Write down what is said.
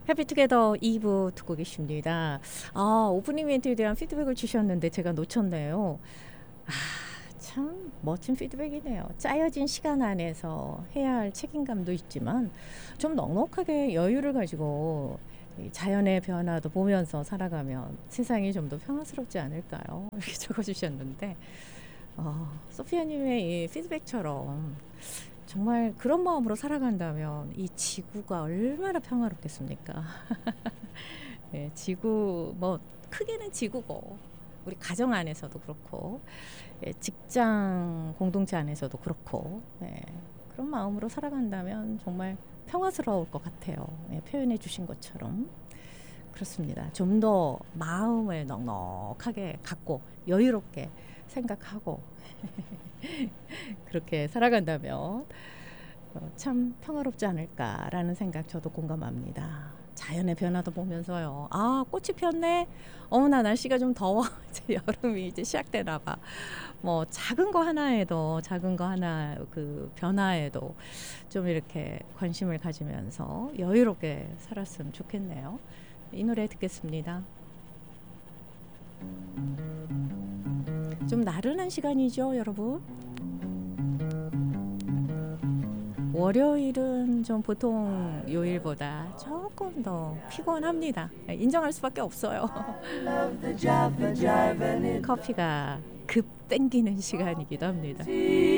해피투게더 2부 듣고 계십니다. 오프닝 멘트에 대한 피드백을 주셨는데 제가 놓쳤네요. 참 멋진 피드백이네요. 짜여진 시간 안에서 해야 할 책임감도 있지만 좀 넉넉하게 여유를 가지고 이 자연의 변화도 보면서 살아가면 세상이 좀 더 평화스럽지 않을까요? 이렇게 적어주셨는데 소피아님의 이 피드백처럼 정말 그런 마음으로 살아간다면 이 지구가 얼마나 평화롭겠습니까? 네, 지구 뭐 크게는 지구고 우리 가정 안에서도 그렇고 직장 공동체 안에서도 그렇고 그런 마음으로 살아간다면 정말 평화스러울 것 같아요. 표현해 주신 것처럼 그렇습니다. 좀 더 마음을 넉넉하게 갖고 여유롭게 생각하고 그렇게 살아간다면 참 평화롭지 않을까라는 생각 저도 공감합니다. 자연의 변화도 보면서요. 꽃이 폈네. 어머나 날씨가 좀 더워. 이제 여름이 이제 시작되나 봐. 뭐 작은 거 하나에도 작은 거 하나 그 변화에도 좀 이렇게 관심을 가지면서 여유롭게 살았으면 좋겠네요. 이 노래 듣겠습니다. 좀 나른한 시간이죠, 여러분. 월요일은 좀 보통 요일보다 조금 더 피곤합니다. 인정할 수밖에 없어요. 커피가 급 땡기는 시간이기도 합니다.